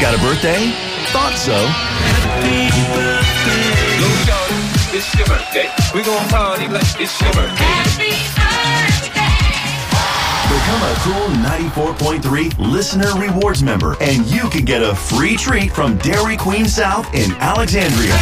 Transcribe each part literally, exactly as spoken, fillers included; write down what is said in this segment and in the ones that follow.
Got a birthday? Thought so. Happy birthday. Go, shorty, it's your birthday. We gon' party like it's your birthday. Happy birthday. Become a cool ninety-four point three listener rewards member, and you can get a free treat from Dairy Queen South in Alexandria.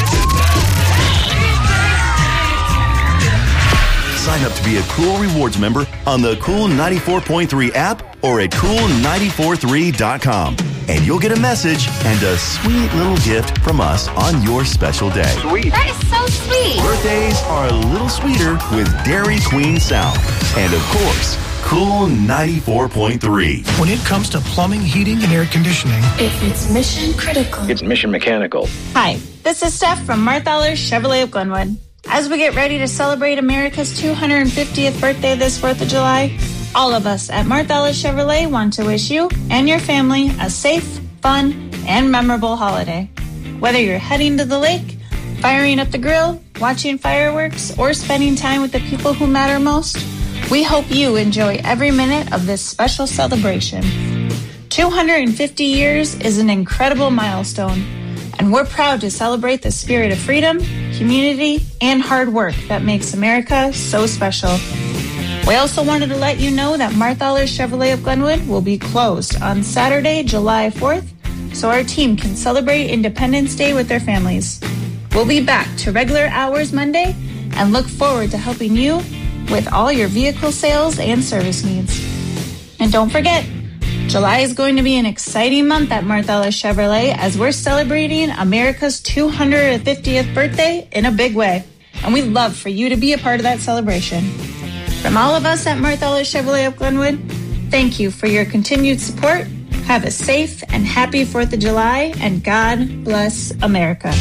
Sign up to be a Cool Rewards member on the Cool ninety-four point three app or at cool nine four three dot com. And you'll get a message and a sweet little gift from us on your special day. Sweet. That is so sweet. Birthdays are a little sweeter with Dairy Queen South. And of course, Cool ninety-four point three. When it comes to plumbing, heating, and air conditioning, if it's mission critical, it's mission mechanical. Hi, this is Steph from Marthaler Chevrolet of Glenwood. As we get ready to celebrate America's two hundred fiftieth birthday this fourth of July, all of us at Marthaler Chevrolet want to wish you and your family a safe, fun, and memorable holiday. Whether you're heading to the lake, firing up the grill, watching fireworks, or spending time with the people who matter most, we hope you enjoy every minute of this special celebration. two hundred fifty years is an incredible milestone, and we're proud to celebrate the spirit of freedom, community, and hard work that makes America so special. We also wanted to let you know that Marthaler Chevrolet of Glenwood will be closed on Saturday, July fourth, so our team can celebrate Independence Day with their families. We'll be back to regular hours Monday and look forward to helping you with all your vehicle sales and service needs. And don't forget, July is going to be an exciting month at Marthaler Chevrolet as we're celebrating America's two hundred fiftieth birthday in a big way. And we'd love for you to be a part of that celebration. From all of us at Marthaler Chevrolet of Glenwood, thank you for your continued support. Have a safe and happy fourth of July, and God bless America.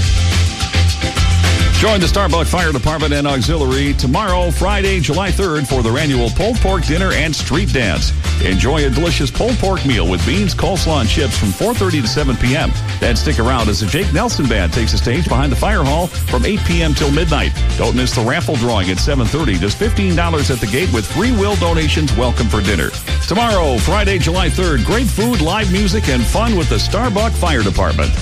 Join the Starbuck Fire Department and Auxiliary tomorrow, Friday, July third, for their annual pulled pork dinner and street dance. Enjoy a delicious pulled pork meal with beans, coleslaw, and chips from four thirty to seven p.m. Then stick around as the Jake Nelson Band takes the stage behind the fire hall from eight p.m. till midnight. Don't miss the raffle drawing at seven thirty. Just fifteen dollars at the gate with free will donations welcome for dinner. Tomorrow, Friday, July third, great food, live music, and fun with the Starbuck Fire Department.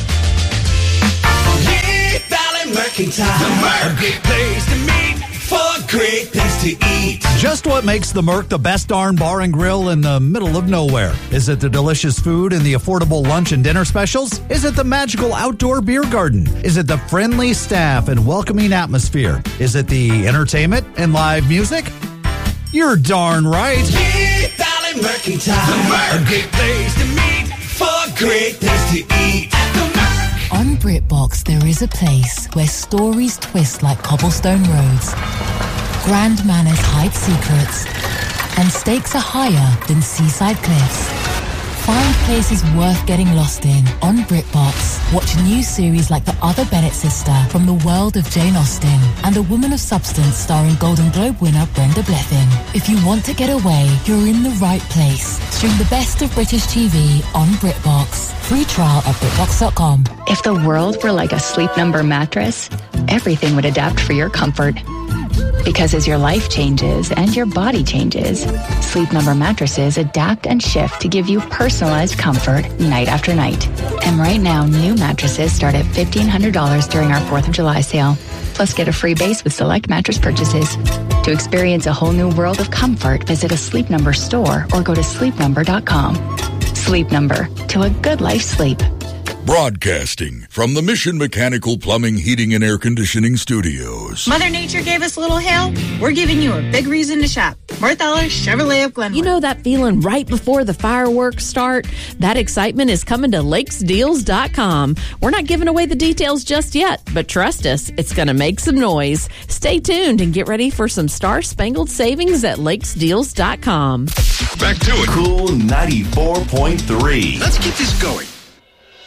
Mercantile, a great place to meet for great things to eat. Just what makes the Merc the best darn bar and grill in the middle of nowhere? Is it the delicious food and the affordable lunch and dinner specials? Is it the magical outdoor beer garden? Is it the friendly staff and welcoming atmosphere? Is it the entertainment and live music? You're darn right. Deep Valley Mercantile, a great place to meet for great things to eat. At the Merc. On BritBox, there is a place where stories twist like cobblestone roads, grand manners hide secrets, and stakes are higher than seaside cliffs. Find places worth getting lost in on BritBox. Watch new series like The Other Bennett Sister from the world of Jane Austen and A Woman of Substance starring Golden Globe winner Brenda Blethyn. If you want to get away, you're in the right place. Stream the best of British T V on BritBox. Free trial at BritBox dot com. If the world were like a Sleep Number mattress, everything would adapt for your comfort. Because as your life changes and your body changes, Sleep Number mattresses adapt and shift to give you personalized comfort night after night. And right now, new mattresses start at fifteen hundred dollars during our fourth of July sale. Plus, get a free base with select mattress purchases. To experience a whole new world of comfort, visit a Sleep Number store or go to sleep number dot com. Sleep Number, to a good life sleep. Broadcasting from the Mission Mechanical Plumbing, Heating, and Air Conditioning Studios. Mother Nature gave us a little hail. We're giving you a big reason to shop. Marthaler Chevrolet of Glenwood. You know that feeling right before the fireworks start? That excitement is coming to lakes deals dot com. We're not giving away the details just yet, but trust us, it's going to make some noise. Stay tuned and get ready for some star-spangled savings at lakes deals dot com. Back to it. Cool ninety-four point three. Let's keep this going.